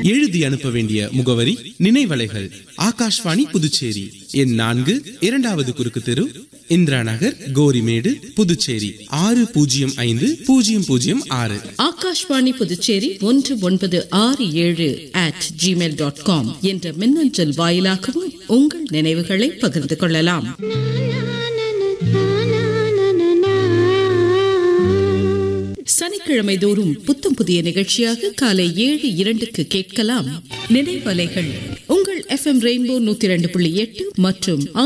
எழுதி அனுப்ப வேண்டிய முகவரி நினைவலைகள், ஆகாஷ்வாணி புதுச்சேரி. எண் 4, 2வது குறுக்கு தெரு, இந்திரா நகர், கோரிமேடு, புதுச்சேரி 605006. ஆகாஷ்வாணி புதுச்சேரி 1967@gmail.com என்ற மின்னஞ்சல் வாயிலாகவும் உங்கள் நினைவுகளை பகிர்ந்து கொள்ளலாம். சனிக்கிழமை தோறும் புத்தம் புதிய நிகழ்ச்சியாக காலை 7:02 கேட்கலாம். நினைவலைகள் உங்கள் FM ரெயின்போ 102.8 மற்றும்